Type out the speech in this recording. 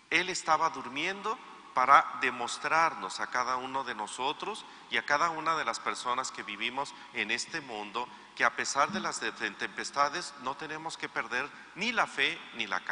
Él estaba durmiendo para demostrarnos a cada uno de nosotros y a cada una de las personas que vivimos en este mundo que a pesar de las tempestades no tenemos que perder ni la fe ni la calma.